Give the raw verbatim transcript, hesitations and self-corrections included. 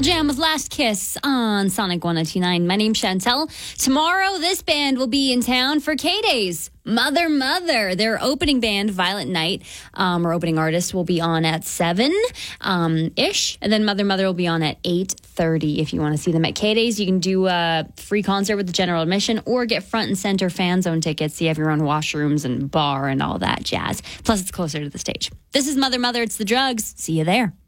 Jam with Last Kiss on Sonic one ninety-nine. My name's Chantel. Tomorrow, this band will be in town for K-Days. Mother Mother, their opening band, Violent Night, um, our opening artist, will be on at seven um, ish, and then Mother Mother will be on at eight thirty. If you want to see them at K-Days, you can do a free concert with the general admission or get front and center fan zone tickets. So you have your own washrooms and bar and all that jazz. Plus, it's closer to the stage. This is Mother Mother. It's the Drugs. See you there.